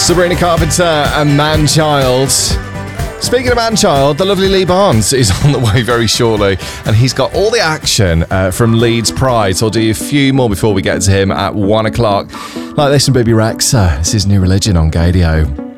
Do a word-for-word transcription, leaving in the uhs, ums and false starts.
Sabrina Carpenter and Man-Child. Speaking of Man-Child, the lovely Lee Barnes is on the way very shortly, and he's got all the action uh, from Leeds Pride. So I'll do you a few more before we get to him at one o'clock. Like this from Baby Rexa. This is New Religion on Gadio.